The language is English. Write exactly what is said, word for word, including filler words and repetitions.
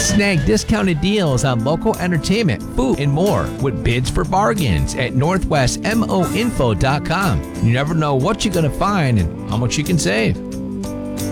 Snag discounted deals on local entertainment, food, and more with bids for bargains at northwest mo info dot com. You never know what you're going to find and how much you can save.